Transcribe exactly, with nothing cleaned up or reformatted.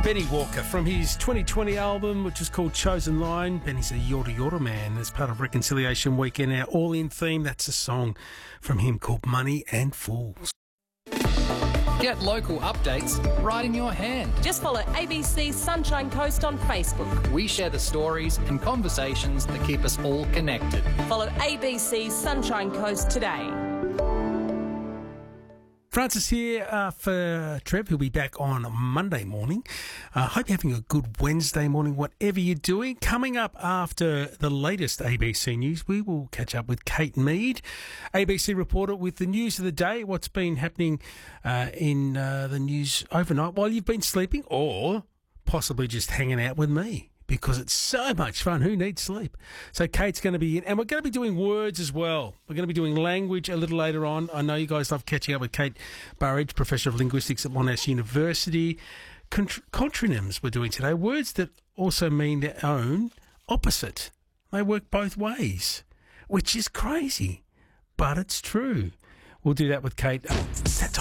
Benny Walker from his twenty twenty album, which was called Chosen Line. Benny's a Yorta Yorta man as part of Reconciliation Weekend. Our all-in theme, that's a song from him called Money and Fools. Get local updates right in your hand. Just follow A B C Sunshine Coast on Facebook. We share the stories and conversations that keep us all connected. Follow A B C Sunshine Coast today. Francis here uh, for Trev. He'll be back on Monday morning. I uh, hope you're having a good Wednesday morning, whatever you're doing. Coming up after the latest A B C News, we will catch up with Kate Mead, A B C reporter, with the news of the day, what's been happening uh, in uh, the news overnight while you've been sleeping, or possibly just hanging out with me, because it's so much fun. Who needs sleep? So Kate's going to be in, and we're going to be doing words as well. We're going to be doing language a little later on. I know you guys love catching up with Kate Burridge, Professor of Linguistics at Monash University. Contr- contronyms we're doing today, words that also mean their own opposite. They work both ways, which is crazy, but it's true. We'll do that with Kate. That's